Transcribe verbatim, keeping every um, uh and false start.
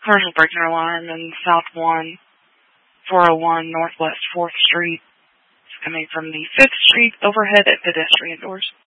Commercial breaking alarm in South one, four oh one Northwest fourth Street. It's coming from the fifth Street overhead at pedestrian doors.